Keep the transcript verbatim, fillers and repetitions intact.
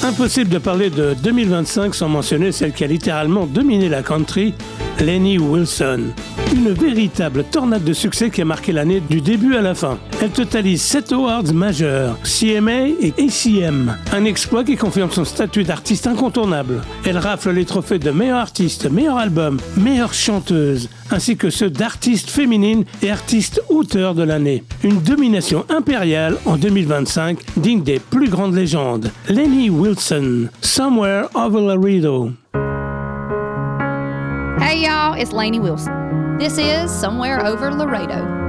Impossible de parler de deux mille vingt-cinq sans mentionner celle qui a littéralement dominé la country, Lainey Wilson. Une véritable tornade de succès qui a marqué l'année du début à la fin. Elle totalise sept awards majeurs, C M A et A C M. Un exploit qui confirme son statut d'artiste incontournable. Elle rafle les trophées de meilleure artiste, meilleur album, meilleure chanteuse, ainsi que ceux d'artiste féminine et artiste auteur de l'année. Une domination impériale en deux mille vingt-cinq, digne des plus grandes légendes. Lainey Wilson, Somewhere Over Laredo. Hey y'all, it's Lainey Wilson. This is Somewhere Over Laredo.